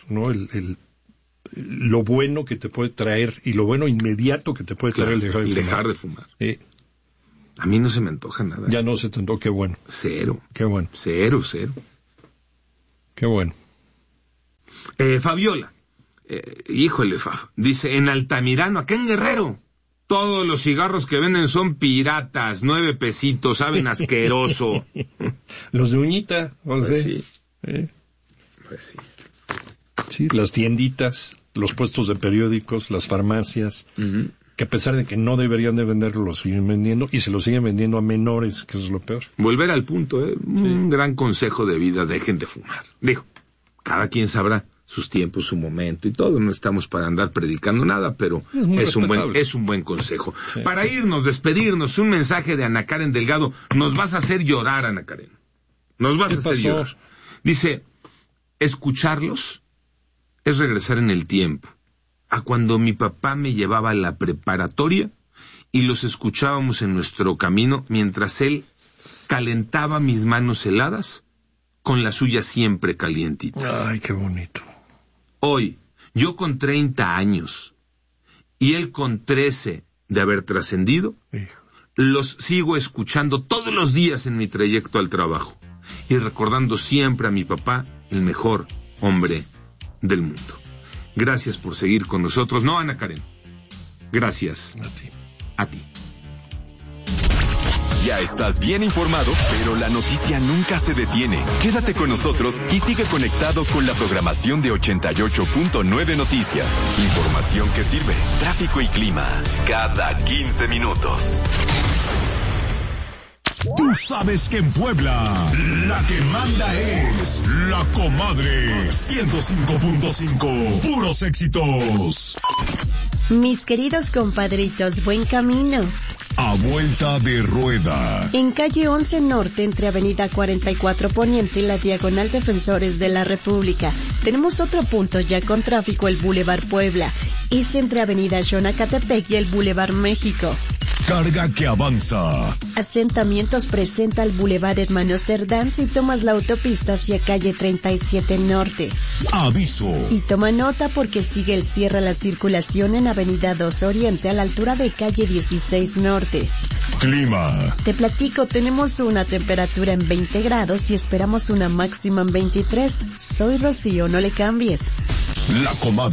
¿no? Lo bueno que te puede traer y lo bueno inmediato que te puede traer dejar de fumar. A mí no se me antoja nada. Ya no se te antoja, qué bueno. Cero. Qué bueno. Cero. Qué bueno. Fabiola, híjole, dice, en Altamirano, acá en Guerrero, todos los cigarros que venden son piratas, 9 pesitos, saben asqueroso. Los de uñita, pues sí. Pues sí. Sí, las tienditas, los puestos de periódicos, las farmacias, que a pesar de que no deberían de venderlo, lo siguen vendiendo y se lo siguen vendiendo a menores, que eso es lo peor. Volver al punto, un gran consejo de vida, dejen de fumar. Digo, cada quien sabrá sus tiempos, su momento y todo, no estamos para andar predicando nada, pero es un buen consejo. Sí. Para irnos, despedirnos, un mensaje de Ana Karen Delgado. Nos vas a hacer llorar, Ana Karen. Nos vas a hacer llorar. Dice, escucharlos es regresar en el tiempo, a cuando mi papá me llevaba a la preparatoria y los escuchábamos en nuestro camino mientras él calentaba mis manos heladas con las suyas siempre calientitas. Ay, qué bonito. Hoy, yo con 30 años y él con 13 de haber trascendido, los sigo escuchando todos los días en mi trayecto al trabajo y recordando siempre a mi papá, el mejor hombre del mundo. Gracias por seguir con nosotros. No, Ana Karen. Gracias. A ti. Ya estás bien informado, pero la noticia nunca se detiene. Quédate con nosotros y sigue conectado con la programación de 88.9 Noticias. Información que sirve. Tráfico y clima. Cada 15 minutos. Tú sabes que en Puebla, la que manda es La Comadre 105.5. Puros éxitos. Mis queridos compadritos, buen camino. A vuelta de rueda. En calle 11 Norte, entre avenida 44 Poniente y la diagonal Defensores de la República, tenemos otro punto ya con tráfico, el Boulevard Puebla. Es entre avenida Xonacatepec y el Boulevard México. Carga que avanza. Asentamientos presenta el Boulevard Hermano Cerdán si tomas la autopista hacia calle 37 Norte. Aviso. Y toma nota porque sigue el cierre a la circulación en avenida 2 Oriente a la altura de calle 16 Norte. Clima. Te platico, tenemos una temperatura en 20 grados y esperamos una máxima en 23. Soy Rocío, no le cambies. La Comadre.